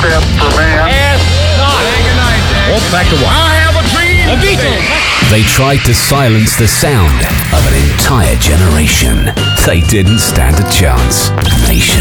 step for man. Oh, back to what? I have a dream. The Beatles. They tried to silence the sound of an entire generation. They didn't stand a chance. Nation